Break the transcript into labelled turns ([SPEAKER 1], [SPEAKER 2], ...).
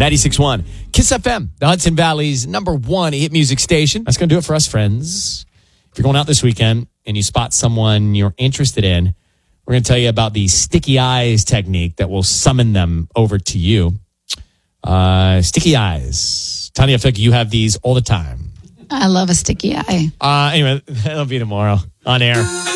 [SPEAKER 1] 96.1 Kiss FM, the Hudson Valley's #1 hit music station. That's going to do it for us, friends. If you're going out this weekend and you spot someone you're interested in, we're going to tell you about the sticky eyes technique that will summon them over to you. Sticky eyes. Tanya, I feel like you have these all the time.
[SPEAKER 2] I love a sticky eye.
[SPEAKER 1] Anyway, that'll be tomorrow on air.